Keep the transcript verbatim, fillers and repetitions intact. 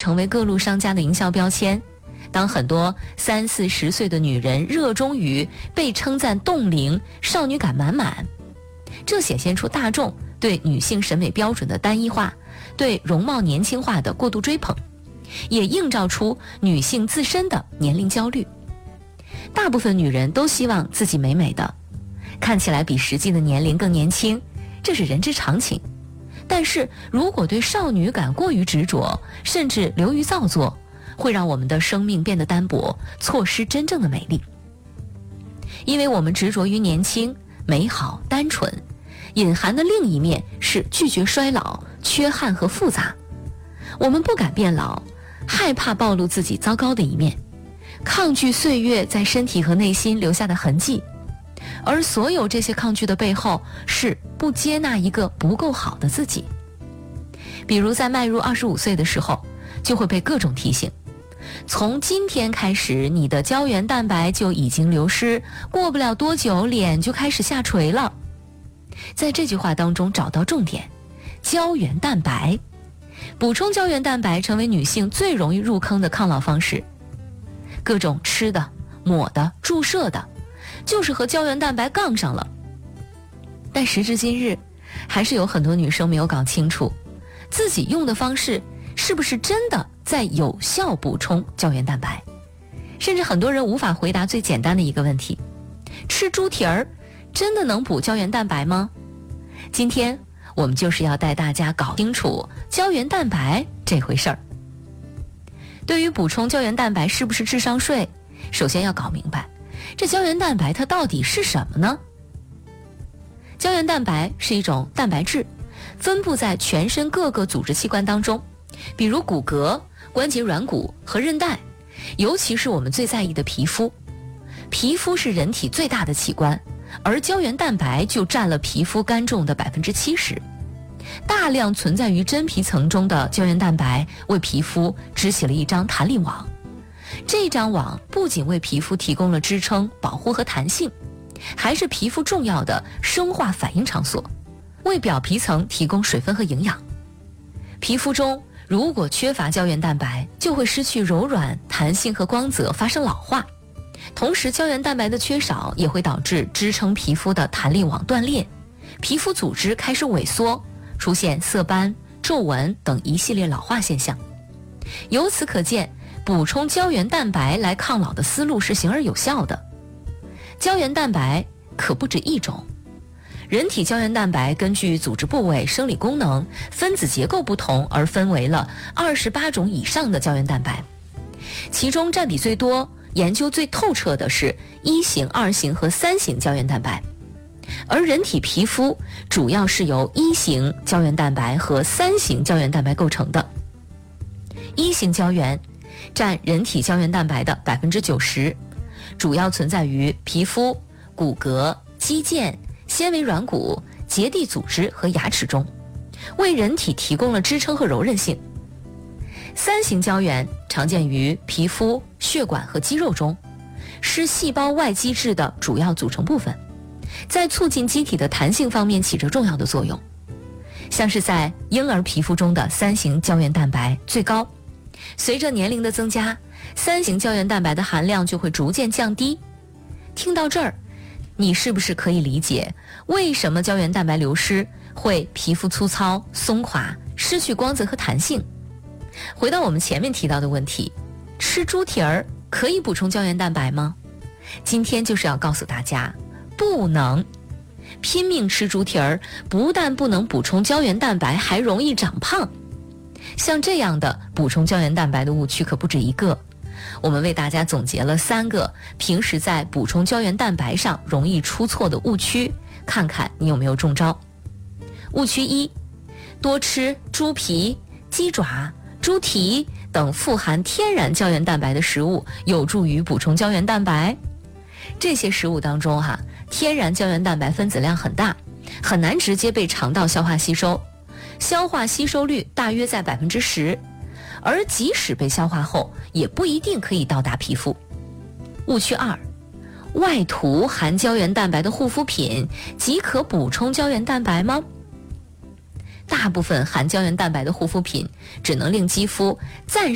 成为各路商家的营销标签。当很多三四十岁的女人热衷于被称赞冻龄、少女感满满，这显现出大众对女性审美标准的单一化，对容貌年轻化的过度追捧，也映照出女性自身的年龄焦虑。大部分女人都希望自己美美的，看起来比实际的年龄更年轻，这是人之常情。但是如果对少女感过于执着，甚至流于造作，会让我们的生命变得单薄，错失真正的美丽。因为我们执着于年轻、美好、单纯，隐含的另一面是拒绝衰老、缺憾和复杂。我们不敢变老，害怕暴露自己糟糕的一面，抗拒岁月在身体和内心留下的痕迹。而所有这些抗拒的背后，是不接纳一个不够好的自己。比如在迈入二十五岁的时候，就会被各种提醒，从今天开始你的胶原蛋白就已经流失，过不了多久脸就开始下垂了。在这句话当中找到重点，胶原蛋白。补充胶原蛋白成为女性最容易入坑的抗老方式，各种吃的、抹的、注射的，就是和胶原蛋白杠上了。但时至今日，还是有很多女生没有搞清楚，自己用的方式是不是真的在有效补充胶原蛋白。甚至很多人无法回答最简单的一个问题：吃猪蹄儿真的能补胶原蛋白吗？今天我们就是要带大家搞清楚胶原蛋白这回事儿。对于补充胶原蛋白是不是智商税，首先要搞明白，这胶原蛋白它到底是什么呢？胶原蛋白是一种蛋白质，分布在全身各个组织器官当中，比如骨骼、关节软骨和韧带，尤其是我们最在意的皮肤。皮肤是人体最大的器官，而胶原蛋白就占了皮肤干重的 百分之七十。 大量存在于真皮层中的胶原蛋白为皮肤织起了一张弹力网，这张网不仅为皮肤提供了支撑、保护和弹性，还是皮肤重要的生化反应场所，为表皮层提供水分和营养。皮肤中如果缺乏胶原蛋白，就会失去柔软、弹性和光泽，发生老化。同时胶原蛋白的缺少也会导致支撑皮肤的弹力网断裂，皮肤组织开始萎缩，出现色斑、皱纹等一系列老化现象。由此可见，补充胶原蛋白来抗老的思路是行而有效的。胶原蛋白可不止一种，人体胶原蛋白根据组织部位、生理功能、分子结构不同而分为了二十八种以上的胶原蛋白，其中占比最多、研究最透彻的是一型、二型和三型胶原蛋白。而人体皮肤主要是由一型胶原蛋白和三型胶原蛋白构成的。一型胶原占人体胶原蛋白的 百分之九十， 主要存在于皮肤、骨骼、肌腱、纤维软骨、结缔组织和牙齿中，为人体提供了支撑和柔韧性。三型胶原常见于皮肤、血管和肌肉中，是细胞外基质的主要组成部分，在促进机体的弹性方面起着重要的作用。像是在婴儿皮肤中的三型胶原蛋白最高，随着年龄的增加，三型胶原蛋白的含量就会逐渐降低。听到这儿，你是不是可以理解为什么胶原蛋白流失会皮肤粗糙、松垮、失去光泽和弹性？回到我们前面提到的问题，吃猪蹄儿可以补充胶原蛋白吗？今天就是要告诉大家，不能。拼命吃猪蹄儿不但不能补充胶原蛋白，还容易长胖。像这样的补充胶原蛋白的误区可不止一个，我们为大家总结了三个平时在补充胶原蛋白上容易出错的误区，看看你有没有中招。误区一，多吃猪皮、鸡爪、猪蹄等富含天然胶原蛋白的食物有助于补充胶原蛋白。这些食物当中哈，天然胶原蛋白分子量很大，很难直接被肠道消化吸收，消化吸收率大约在 百分之十， 而即使被消化后也不一定可以到达皮肤。误区二，外涂含胶原蛋白的护肤品即可补充胶原蛋白吗？大部分含胶原蛋白的护肤品只能令肌肤暂时